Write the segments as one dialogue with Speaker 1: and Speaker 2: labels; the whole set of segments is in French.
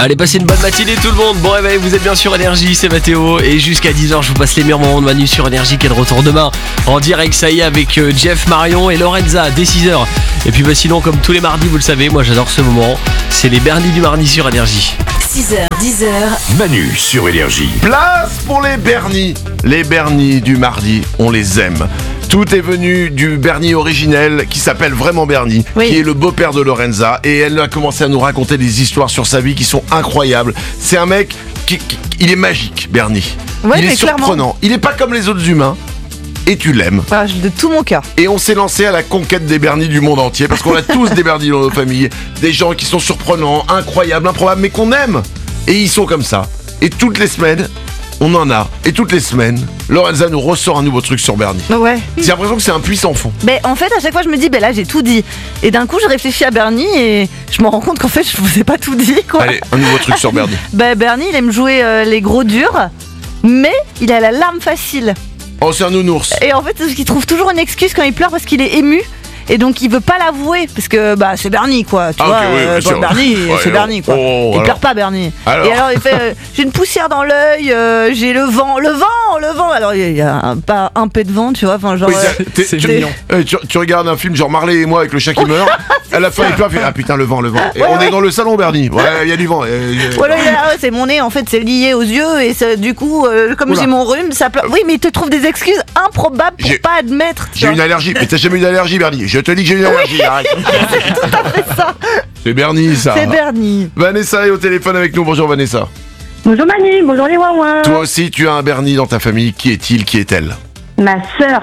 Speaker 1: Allez, passez une bonne matinée tout le monde. Bon réveil, vous êtes bien sur Énergie, c'est Mathéo. Et jusqu'à 10h, je vous passe les meilleurs moments de Manu sur Énergie qui est de retour demain. En direct, ça y est, avec Jeff, Marion et Lorenza dès 6h. Et puis sinon, comme tous les mardis, vous le savez, moi j'adore ce moment. C'est les Bernie du mardi sur Énergie.
Speaker 2: 6h, 10h.
Speaker 3: Manu sur Énergie.
Speaker 4: Place pour les Bernie. Les Bernie du mardi, on les aime. Tout est venu du Bernie originel qui s'appelle vraiment Bernie,
Speaker 5: Oui.
Speaker 4: qui est le beau-père de Lorenza. Et elle a commencé à nous raconter des histoires sur sa vie qui sont incroyables. C'est un mec il est magique, Bernie.
Speaker 5: Ouais,
Speaker 4: il est
Speaker 5: mais clairement.
Speaker 4: surprenant. Il est pas comme les autres humains. Et tu l'aimes.
Speaker 5: Voilà, de tout mon cœur.
Speaker 4: Et on s'est lancé à la conquête des Bernie du monde entier parce qu'on a tous des Bernie dans nos familles. Des gens qui sont surprenants, incroyables, improbables, mais qu'on aime. Et ils sont comme ça. Et toutes les semaines, on en a. Et toutes les semaines, Lorenza nous ressort un nouveau truc sur Bernie.
Speaker 5: Ouais.
Speaker 4: J'ai l'impression que c'est un puits sans fond.
Speaker 5: Mais en fait, à chaque fois, je me dis, là, j'ai tout dit. Et d'un coup, je réfléchis à Bernie et je me rends compte qu'en fait, je vous ai pas tout dit, quoi.
Speaker 4: Allez, un nouveau truc sur Bernie.
Speaker 5: Bernie, il aime jouer les gros durs, mais il a la larme facile.
Speaker 4: Oh, c'est un nounours.
Speaker 5: Et en fait, c'est parce qu'il trouve toujours une excuse quand il pleure parce qu'il est ému. Et donc il veut pas l'avouer parce que c'est Bernie quoi, tu
Speaker 4: Ah,
Speaker 5: vois.
Speaker 4: ok, oui, bien sûr.
Speaker 5: Bernie,
Speaker 4: Ouais,
Speaker 5: c'est Bernie quoi.
Speaker 4: oh,
Speaker 5: Il
Speaker 4: alors.
Speaker 5: pleure pas Bernie.
Speaker 4: Alors.
Speaker 5: Et alors il fait j'ai une poussière dans l'œil, j'ai le vent. Alors il y a pas un peu de vent, tu vois. Enfin genre.
Speaker 4: Oui, c'est mignon. Tu regardes un film genre Marley et moi avec le chat qui meurt. À la fin, il pleure, il fait ah putain le vent. Et on est dans le salon Bernie. Ouais, il y a du vent.
Speaker 5: Voilà, c'est mon nez en fait, c'est lié aux yeux et du coup comme
Speaker 4: Oula.
Speaker 5: j'ai mon rhume, ça pleure. Oui, mais il te trouve des excuses improbables pour
Speaker 4: J'ai-
Speaker 5: pas admettre. tu
Speaker 4: J'ai
Speaker 5: vois.
Speaker 4: une allergie. Mais t'as jamais eu d'allergie, Bernie. Je te dis que j'ai une allergie. Arrête.
Speaker 5: Ça,
Speaker 4: C'est Bernie, ça.
Speaker 5: c'est Bernie.
Speaker 4: Vanessa est au téléphone avec nous. Bonjour Vanessa.
Speaker 6: Bonjour Manu, bonjour les Wawins.
Speaker 4: Toi aussi, tu as un Bernie dans ta famille. Qui est-il? Qui est-elle?
Speaker 6: Ma sœur,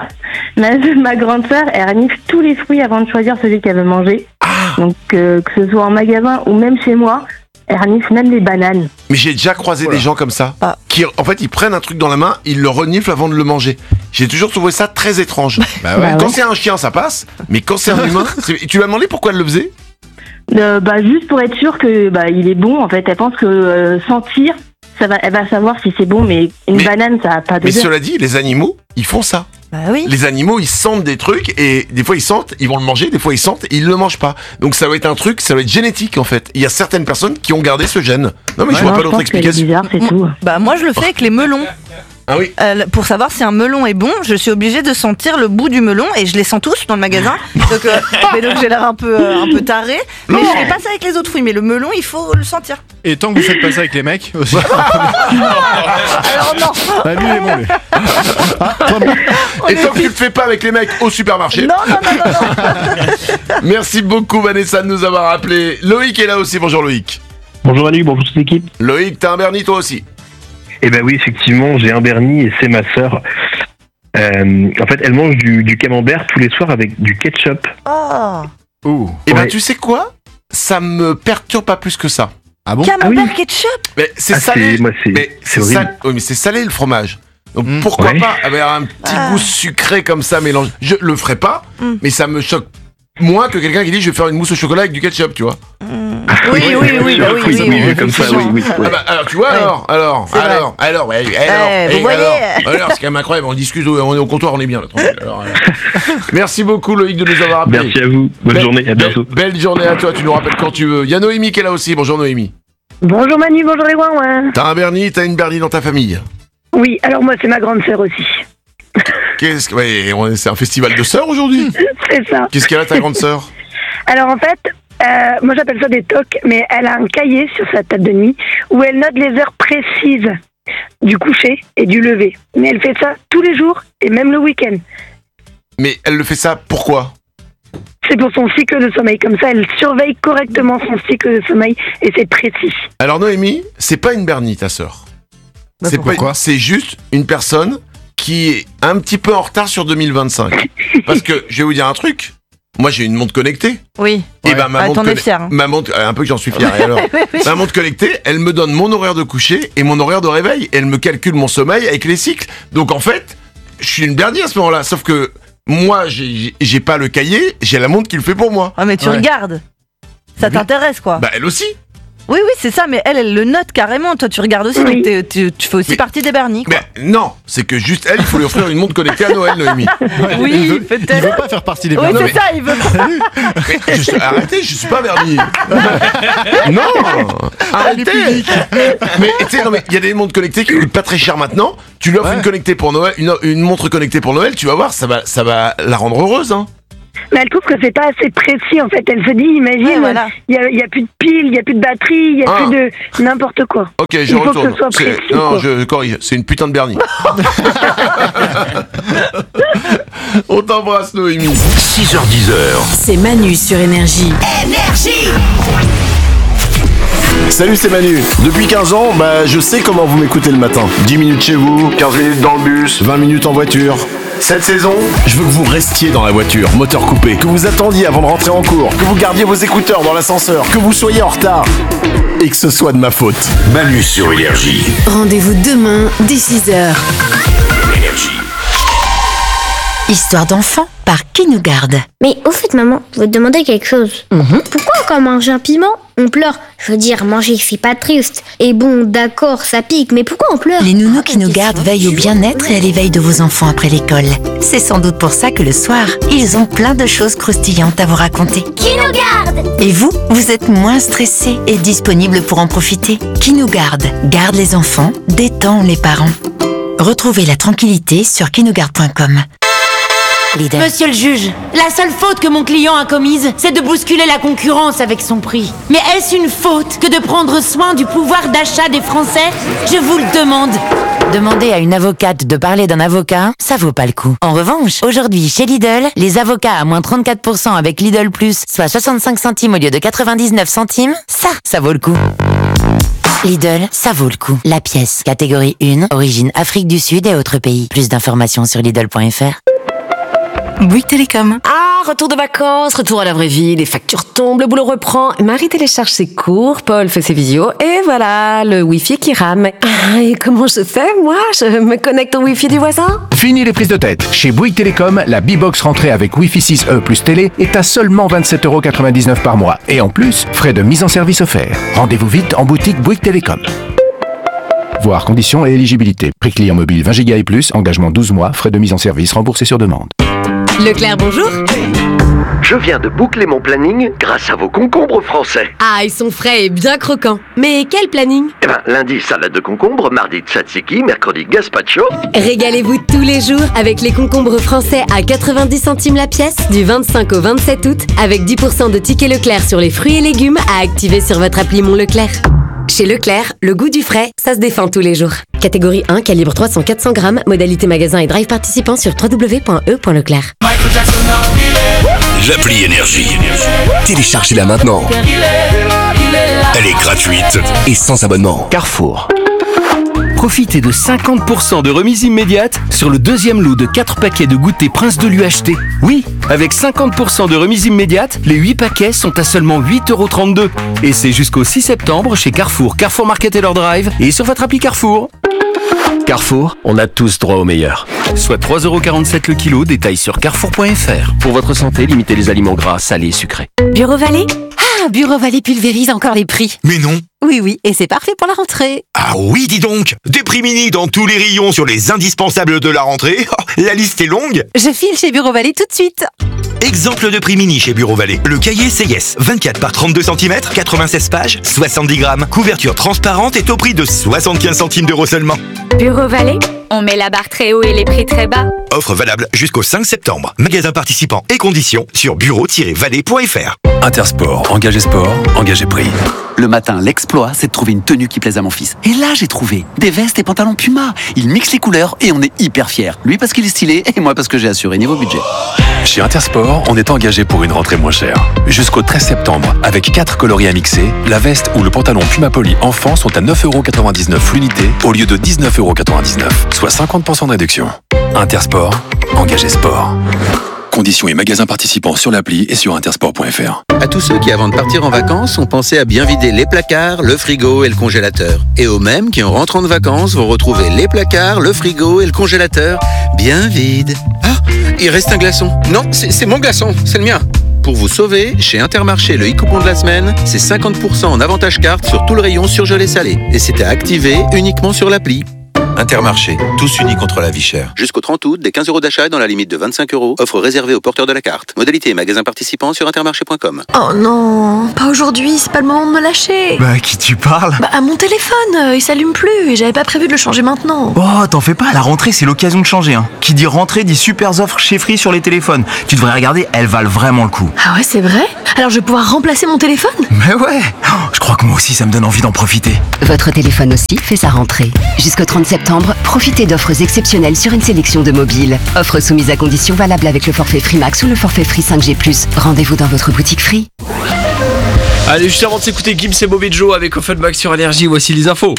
Speaker 6: ma grande sœur, elle renifle tous les fruits avant de choisir celui qu'elle veut manger. Donc que ce soit en magasin ou même chez moi, elle renifle même les bananes.
Speaker 4: Mais j'ai déjà croisé des gens comme ça.
Speaker 5: Ah.
Speaker 4: Qui, en fait, ils prennent un truc dans la main, ils le reniflent avant de le manger. J'ai toujours trouvé ça très étrange. Bah ouais.
Speaker 6: Bah
Speaker 4: Quand
Speaker 6: ouais.
Speaker 4: c'est un chien, ça passe. Mais quand c'est un humain, tu lui as demandé pourquoi elle le faisait?
Speaker 6: Juste pour être sûre que il est bon en fait. Elle pense que sentir, elle va savoir si c'est bon, mais une
Speaker 4: Mais-
Speaker 6: banane ça a pas de
Speaker 4: Mais
Speaker 6: goût.
Speaker 4: cela dit, les animaux, ils font ça.
Speaker 5: Bah oui.
Speaker 4: Les animaux, ils sentent des trucs et des fois ils sentent, ils vont le manger, des fois ils sentent et ils le mangent pas. Donc ça va être un truc, ça va être génétique en fait. Il y a certaines personnes qui ont gardé ce gène. Non mais je vois
Speaker 6: Non,
Speaker 4: pas
Speaker 6: je
Speaker 4: d'autre
Speaker 6: pense qu'elle est
Speaker 4: explication.
Speaker 6: bizarre, c'est tout.
Speaker 5: Moi je le fais avec les melons.
Speaker 4: Ah oui.
Speaker 5: Pour savoir si un melon est bon, je suis obligée de sentir le bout du melon et je les sens tous dans le magasin. Donc j'ai l'air un peu taré. Mais je fais pas ça avec les autres fruits. Mais le melon, il faut le sentir.
Speaker 7: Et tant que vous faites pas ça avec les mecs aussi.
Speaker 5: Alors non.
Speaker 7: Ah, lui, il est bon, lui.
Speaker 4: Et tant que tu le fais pas avec les mecs au supermarché.
Speaker 5: Non.
Speaker 4: Merci beaucoup Vanessa de nous avoir appelé. Loïc est là aussi, bonjour Loïc.
Speaker 8: Bonjour Manu, bonjour toute l'équipe.
Speaker 4: Loïc, t'as un Bernie toi aussi?
Speaker 8: Eh ben oui, effectivement, j'ai un Bernie et c'est ma sœur. En fait, elle mange du camembert tous les soirs avec du ketchup.
Speaker 5: Oh.
Speaker 4: Et ben
Speaker 8: Ouais.
Speaker 4: tu sais quoi? Ça me perturbe pas plus que ça.
Speaker 7: Ah bon?
Speaker 5: Camembert
Speaker 8: Ah oui.
Speaker 5: ketchup.
Speaker 4: Mais c'est
Speaker 8: Ah,
Speaker 4: salé.
Speaker 8: moi, c'est
Speaker 4: Mais c'est
Speaker 8: horrible.
Speaker 4: salé. Oui, mais c'est salé le fromage. Donc pourquoi
Speaker 8: Ouais.
Speaker 4: pas avoir un petit goût sucré comme ça mélangé. Je le ferai pas, mais ça me choque moins que quelqu'un qui dit je vais faire une mousse au chocolat avec du ketchup, tu vois.
Speaker 5: Oui,
Speaker 8: Comme ça, oui.
Speaker 4: Ah bah, alors tu vois
Speaker 5: Ouais.
Speaker 4: alors,
Speaker 5: C'est vrai. Vous voyez.
Speaker 4: alors, c'est quand même incroyable, on discute, on est au comptoir, on est bien là, tranquille. Alors. Merci beaucoup Loïc de nous avoir appelé.
Speaker 8: Merci à vous. Bonne journée, à bientôt.
Speaker 4: Belle journée à toi, tu nous rappelles quand tu veux. Il y a Noémie qui est là aussi, bonjour Noémie.
Speaker 6: Bonjour Manu, bonjour les Wawins.
Speaker 4: T'as un Bernie, t'as une Bernie dans ta famille.
Speaker 6: Oui, alors moi c'est ma grande sœur aussi.
Speaker 4: C'est un festival de sœurs aujourd'hui.
Speaker 6: C'est ça.
Speaker 4: Qu'est-ce qu'elle a ta grande sœur?
Speaker 6: Alors en fait, moi j'appelle ça des tocs, mais elle a un cahier sur sa table de nuit où elle note les heures précises du coucher et du lever. Mais elle fait ça tous les jours et même le week-end.
Speaker 4: Mais elle le fait ça pourquoi?
Speaker 6: C'est pour son cycle de sommeil. Comme ça, elle surveille correctement son cycle de sommeil et c'est précis.
Speaker 4: Alors Noémie, c'est pas une Bernie ta sœur. C'est
Speaker 7: pourquoi
Speaker 4: c'est juste une personne qui est un petit peu en retard sur 2025. Parce que je vais vous dire un truc. Moi j'ai une montre connectée.
Speaker 5: Oui.
Speaker 4: Et ben ma
Speaker 5: Ah,
Speaker 4: montre
Speaker 5: t'en es fier. Hein.
Speaker 4: ma montre un peu que j'en suis fier. Et alors, ma montre connectée, elle me donne mon horaire de coucher et mon horaire de réveil. Elle me calcule mon sommeil avec les cycles. Donc en fait, je suis une Bernie à ce moment-là. Sauf que moi j'ai pas le cahier, j'ai la montre qui le fait pour moi.
Speaker 5: Ah mais tu
Speaker 7: Ouais.
Speaker 5: regardes. Ça t'intéresse quoi.
Speaker 4: Bah elle aussi.
Speaker 5: Oui, c'est ça, mais elle le note carrément. Toi, tu regardes aussi,
Speaker 6: Oui.
Speaker 5: donc tu fais aussi partie des Bernie. Quoi.
Speaker 4: Mais non, c'est que juste elle, il faut lui offrir une montre connectée à Noël, Noémie.
Speaker 5: Oui,
Speaker 7: il veut
Speaker 5: peut-être.
Speaker 7: pas faire partie des
Speaker 5: Oui,
Speaker 7: Bernie.
Speaker 5: c'est ça, il veut pas.
Speaker 4: Mais arrêtez, je suis pas Bernie. Non, arrêtez. Mais tu sais, non mais il y a des montres connectées qui coûtent pas très cher maintenant. Tu lui offres une connectée pour Noël, une montre connectée pour Noël, tu vas voir, ça va la rendre heureuse, hein.
Speaker 6: Mais elle trouve que c'est pas assez précis en fait. Elle se dit, imagine,
Speaker 5: Ouais, voilà.
Speaker 6: il y a plus de piles, il y a plus de batterie, il y a plus de n'importe quoi.
Speaker 4: Ok, je
Speaker 6: Il faut que
Speaker 4: retourne.
Speaker 6: ce soit précis,
Speaker 4: Non,
Speaker 6: quoi.
Speaker 4: je corrige, c'est une putain de Bernie. On t'embrasse, Noémie.
Speaker 2: 6h10. C'est Manu sur Énergie.
Speaker 3: Salut, c'est Manu. Depuis 15 ans, je sais comment vous m'écoutez le matin. 10 minutes chez vous, 15 minutes dans le bus, 20 minutes en voiture. Cette saison, je veux que vous restiez dans la voiture, moteur coupé, que vous attendiez avant de rentrer en cours, que vous gardiez vos écouteurs dans l'ascenseur, que vous soyez en retard et que ce soit de ma faute.
Speaker 2: Manu sur Énergie. Rendez-vous demain dès 6h.
Speaker 9: Histoire d'enfant par Qui nous garde.
Speaker 10: Mais au fait, maman, je veux te demander quelque chose. Pourquoi quand on mange un piment, on pleure? Je veux dire, manger, c'est pas triste. Et bon, d'accord, ça pique, mais pourquoi on pleure?
Speaker 9: Les nounous Qui nous gardent veillent au bien-être et à l'éveil de vos enfants après l'école. C'est sans doute pour ça que le soir, ils ont plein de choses croustillantes à vous raconter.
Speaker 10: Qui nous garde?
Speaker 9: Et vous êtes moins stressé et disponible pour en profiter. Qui nous garde les enfants, détend les parents. Retrouvez la tranquillité sur quinougarde.com.
Speaker 11: Monsieur le juge, la seule faute que mon client a commise, c'est de bousculer la concurrence avec son prix. Mais est-ce une faute que de prendre soin du pouvoir d'achat des Français? Je vous le demande.
Speaker 12: Demander à une avocate de parler d'un avocat, ça vaut pas le coup. En revanche, aujourd'hui, chez Lidl, les avocats à moins 34% avec Lidl Plus, soit 65 centimes au lieu de 99 centimes, ça vaut le coup. Lidl, ça vaut le coup. La pièce, catégorie 1, origine Afrique du Sud et autres pays. Plus d'informations sur Lidl.fr.
Speaker 2: Bouygues Télécom.
Speaker 13: Ah, retour de vacances, retour à la vraie vie, les factures tombent, le boulot reprend, Marie télécharge ses cours, Paul fait ses visios, et voilà, le Wi-Fi qui rame. Ah, et comment je fais, moi? Je me connecte au Wi-Fi du voisin?
Speaker 14: Fini les prises de tête. Chez Bouygues Télécom, la B-Box rentrée avec Wi-Fi 6E plus télé est à seulement 27,99€ par mois. Et en plus, frais de mise en service offerts. Rendez-vous vite en boutique Bouygues Télécom. Voir conditions et éligibilité. Prix client mobile 20 Go et plus, engagement 12 mois, frais de mise en service remboursés sur demande.
Speaker 13: Leclerc, bonjour.
Speaker 15: Je viens de boucler mon planning grâce à vos concombres français.
Speaker 13: Ah, ils sont frais et bien croquants. Mais quel planning?
Speaker 15: Lundi, salade de concombre, mardi, tzatziki, mercredi, gazpacho.
Speaker 13: Régalez-vous tous les jours avec les concombres français à 90 centimes la pièce du 25 au 27 août avec 10% de tickets Leclerc sur les fruits et légumes à activer sur votre appli Mon Leclerc. Chez Leclerc, le goût du frais, ça se défend tous les jours. Catégorie 1, calibre 300-400 grammes, modalité magasin et drive participant sur www.e.leclerc.
Speaker 2: L'appli Énergie. Téléchargez-la maintenant. Elle est gratuite et sans abonnement.
Speaker 1: Carrefour. Profitez de 50% de remise immédiate sur le deuxième lot de 4 paquets de goûter Prince de l'UHT. Oui, avec 50% de remise immédiate, les 8 paquets sont à seulement 8,32€. Et c'est jusqu'au 6 septembre chez Carrefour, Carrefour Market et leur drive et sur votre appli Carrefour. Carrefour, on a tous droit au meilleur. Soit 3,47€ le kilo, détail sur carrefour.fr. Pour votre santé, limitez les aliments gras, salés et sucrés.
Speaker 11: Bureau Vallée? Ah, Bureau Vallée pulvérise encore les prix.
Speaker 16: Mais non.
Speaker 11: Oui, et c'est parfait pour la rentrée.
Speaker 16: Ah oui, dis donc. Des prix mini dans tous les rayons sur les indispensables de la rentrée. La liste est longue.
Speaker 11: Je file chez Bureau Vallée tout de suite.
Speaker 16: Exemple de prix mini chez Bureau Vallée. Le cahier Yes, 24 par 32 cm, 96 pages, 70 grammes. Couverture transparente est au prix de 75 centimes d'euros seulement.
Speaker 17: Bureau Vallée, on met la barre très haut et les prix très bas.
Speaker 16: Offre valable jusqu'au 5 septembre. Magasin participant et conditions sur bureau-vallée.fr.
Speaker 2: Intersport, engagé sport, engagé prix. Le matin, l'exploit, c'est de trouver une tenue qui plaise à mon fils. Et là, j'ai trouvé des vestes et pantalons Puma. Il mixe les couleurs et on est hyper fiers. Lui parce qu'il est stylé et moi parce que j'ai assuré niveau budget.
Speaker 18: Chez Intersport, on est engagé pour une rentrée moins chère. Jusqu'au 13 septembre, avec 4 coloris à mixer, la veste ou le pantalon Puma Poly enfant sont à 9,99€ l'unité au lieu de 19,99€, soit 50% de réduction. Intersport, engagé sport. Conditions et magasins participants sur l'appli et sur intersport.fr.
Speaker 19: À tous ceux qui, avant de partir en vacances, ont pensé à bien vider les placards, le frigo et le congélateur. Et aux mêmes qui, en rentrant de vacances, vont retrouver les placards, le frigo et le congélateur bien vides. Ah, il reste un glaçon. Non, c'est mon glaçon, c'est le mien. Pour vous sauver, chez Intermarché, le e-coupon de la semaine, c'est 50% en avantage carte sur tout le rayon surgelé salé. Et c'est à activer uniquement sur l'appli.
Speaker 16: Intermarché, tous unis contre la vie chère.
Speaker 19: Jusqu'au 30 août, des 15 € d'achat dans la limite de 25 €. Offre réservée aux porteurs de la carte. Modalité et magasins participants sur intermarché.com.
Speaker 20: Oh non, pas aujourd'hui, c'est pas le moment de me lâcher.
Speaker 21: Bah, à qui tu parles?
Speaker 20: Bah, à mon téléphone, il s'allume plus et j'avais pas prévu de le changer maintenant.
Speaker 21: Oh, t'en fais pas, à la rentrée, c'est l'occasion de changer. Hein. Qui dit rentrée dit super offres chez Free sur les téléphones. Tu devrais regarder, elles valent vraiment le coup.
Speaker 20: Ah ouais, c'est vrai? Alors je vais pouvoir remplacer mon téléphone?
Speaker 21: Mais ouais, je crois que moi aussi, ça me donne envie d'en profiter.
Speaker 22: Votre téléphone aussi fait sa rentrée. Jusqu'au 30 septembre, profitez d'offres exceptionnelles sur une sélection de mobiles. Offres soumises à conditions valables avec le forfait Free Max ou le forfait Free 5G+. Rendez-vous dans votre boutique Free.
Speaker 1: Allez, juste avant de s'écouter Gims et Bobby Joe avec Offenbach sur Énergie, voici les infos.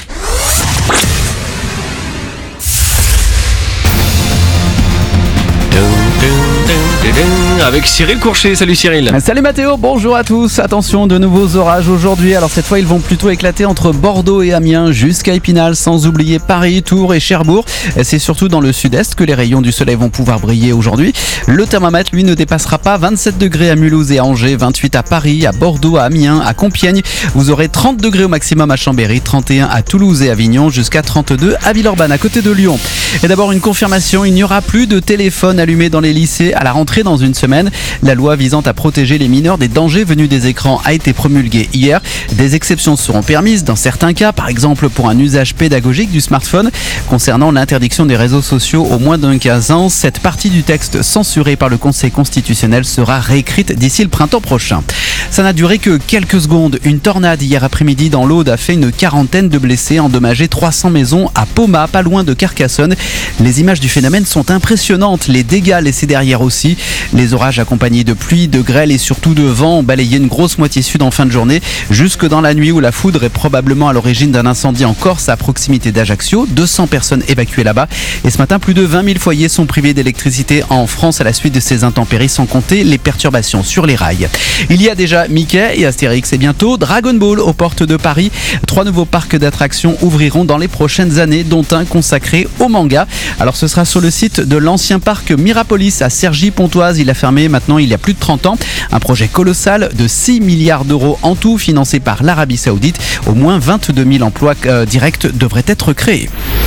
Speaker 1: Avec Cyril Courchet, salut Cyril.
Speaker 23: Salut Mathéo, bonjour à tous. Attention, de nouveaux orages aujourd'hui. Alors cette fois ils vont plutôt éclater entre Bordeaux et Amiens jusqu'à Épinal, sans oublier Paris, Tours et Cherbourg. C'est surtout dans le sud-est que les rayons du soleil vont pouvoir briller aujourd'hui. Le thermomètre lui ne dépassera pas 27 degrés à Mulhouse et à Angers, 28 à Paris, à Bordeaux, à Amiens, à Compiègne. Vous aurez 30 degrés au maximum à Chambéry, 31 à Toulouse et Avignon, jusqu'à 32 à Villeurbanne à côté de Lyon. Et d'abord une confirmation, il n'y aura plus de téléphone allumé dans les lycées à la rentrée dans une semaine. La loi visant à protéger les mineurs des dangers venus des écrans a été promulguée hier. Des exceptions seront permises dans certains cas, par exemple pour un usage pédagogique du smartphone. Concernant l'interdiction des réseaux sociaux au moins d'un 15 ans, cette partie du texte censurée par le Conseil constitutionnel sera réécrite d'ici le printemps prochain. Ça n'a duré que quelques secondes. Une tornade hier après-midi dans l'Aude a fait une quarantaine de blessés, endommagé 300 maisons à Poma, pas loin de Carcassonne. Les images du phénomène sont impressionnantes, les dégâts laissés derrière aussi. Les orages accompagnés de pluie, de grêle et surtout de vent ont balayé une grosse moitié sud en fin de journée, jusque dans la nuit où la foudre est probablement à l'origine d'un incendie en Corse à proximité d'Ajaccio. 200 personnes évacuées là-bas. Et ce matin, plus de 20 000 foyers sont privés d'électricité en France à la suite de ces intempéries, sans compter les perturbations sur les rails. Il y a déjà Mickey et Astérix et bientôt Dragon Ball aux portes de Paris. 3 nouveaux parcs d'attractions ouvriront dans les prochaines années, dont un consacré au manga. Alors ce sera sur le site de l'ancien parc Mirapolis à Cergy-Pontoise. Il a fermé maintenant il y a plus de 30 ans. Un projet colossal de 6 milliards d'euros en tout, financé par l'Arabie Saoudite. Au moins 22 000 emplois directs devraient être créés.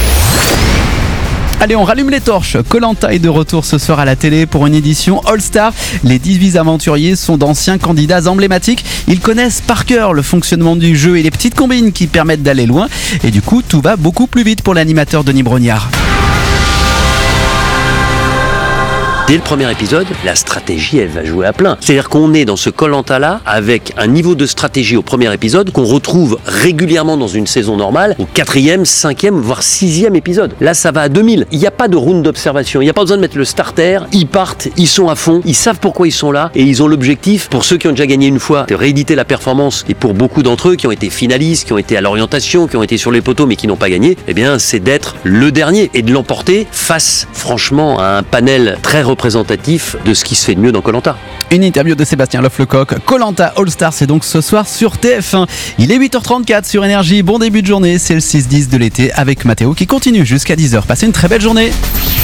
Speaker 23: Allez, on rallume les torches. Koh-Lanta est de retour ce soir à la télé pour une édition All-Star. Les 18 aventuriers sont d'anciens candidats emblématiques. Ils connaissent par cœur le fonctionnement du jeu et les petites combines qui permettent d'aller loin. Et du coup, tout va beaucoup plus vite pour l'animateur Denis Brognard.
Speaker 24: Dès le premier épisode, la stratégie, elle va jouer à plein. C'est-à-dire qu'on est dans ce Koh-Lanta-là avec un niveau de stratégie au premier épisode qu'on retrouve régulièrement dans une saison normale au 4e, 5e, voire 6e épisode. Là, ça va à 2000. Il n'y a pas de round d'observation. Il n'y a pas besoin de mettre le starter. Ils partent, ils sont à fond, ils savent pourquoi ils sont là et ils ont l'objectif, pour ceux qui ont déjà gagné une fois, de rééditer la performance. Et pour beaucoup d'entre eux qui ont été finalistes, qui ont été à l'orientation, qui ont été sur les poteaux mais qui n'ont pas gagné, eh bien, c'est d'être le dernier et de l'emporter face, franchement, à un panel très représentatif de ce qui se fait de mieux dans Koh-Lanta.
Speaker 23: Une interview de Sébastien Loff-Lecoq. Koh-Lanta All-Star, c'est donc ce soir sur TF1. Il est 8h34 sur Énergie. Bon début de journée, c'est le 6-10 de l'été avec Mathéo qui continue jusqu'à 10h. Passez une très belle journée.